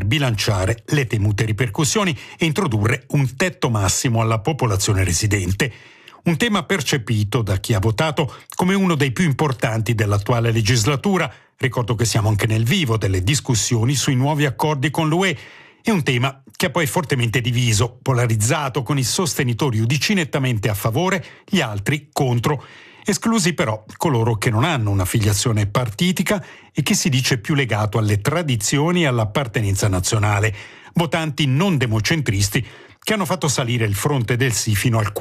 bilanciare le temute ripercussioni e introdurre un tetto massimo alla popolazione residente. Un tema percepito da chi ha votato come uno dei più importanti dell'attuale legislatura. Ricordo che siamo anche nel vivo delle discussioni sui nuovi accordi con l'UE. È un tema che ha poi fortemente diviso, polarizzato, con i sostenitori UDC nettamente a favore, gli altri contro. Esclusi però coloro che non hanno un'affiliazione partitica e che si dice più legato alle tradizioni e all'appartenenza nazionale. Votanti non democentristi che hanno fatto salire il fronte del sì fino al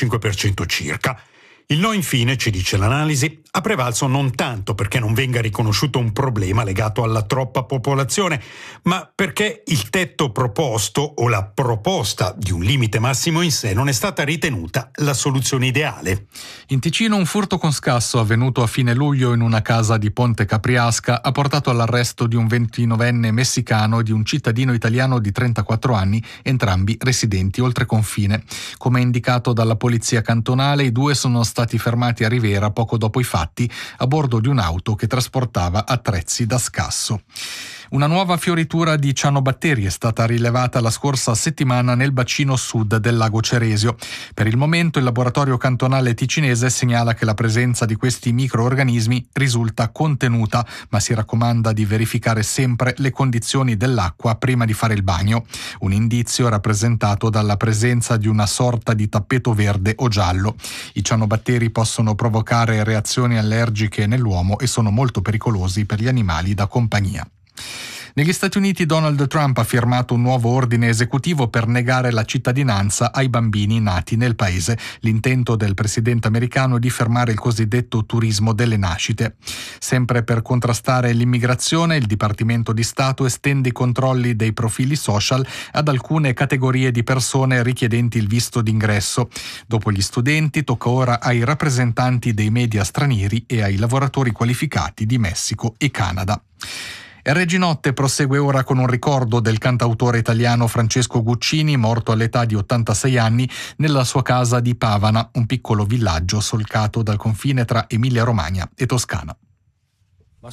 45% circa. Il no, infine, ci dice l'analisi, ha prevalso non tanto perché non venga riconosciuto un problema legato alla troppa popolazione, ma perché il tetto proposto o la proposta di un limite massimo in sé non è stata ritenuta la soluzione ideale. In Ticino un furto con scasso avvenuto a fine luglio in una casa di Ponte Capriasca ha portato all'arresto di un 29enne messicano e di un cittadino italiano di 34 anni, entrambi residenti oltre confine. Come indicato dalla polizia cantonale, i due sono stati fermati a Rivera poco dopo i fatti a bordo di un'auto che trasportava attrezzi da scasso. Una nuova fioritura di cianobatteri è stata rilevata la scorsa settimana nel bacino sud del lago Ceresio. Per il momento il laboratorio cantonale ticinese segnala che la presenza di questi microorganismi risulta contenuta, ma si raccomanda di verificare sempre le condizioni dell'acqua prima di fare il bagno. Un indizio rappresentato dalla presenza di una sorta di tappeto verde o giallo. I cianobatteri possono provocare reazioni allergiche nell'uomo e sono molto pericolosi per gli animali da compagnia. Negli Stati Uniti Donald Trump ha firmato un nuovo ordine esecutivo per negare la cittadinanza ai bambini nati nel paese. L'intento del presidente americano è di fermare il cosiddetto turismo delle nascite. Sempre per contrastare l'immigrazione, il Dipartimento di Stato estende i controlli dei profili social ad alcune categorie di persone richiedenti il visto d'ingresso. Dopo gli studenti, tocca ora ai rappresentanti dei media stranieri e ai lavoratori qualificati di Messico e Canada. E Reginotte prosegue ora con un ricordo del cantautore italiano Francesco Guccini, morto all'età di 86 anni nella sua casa di Pavana, un piccolo villaggio solcato dal confine tra Emilia-Romagna e Toscana.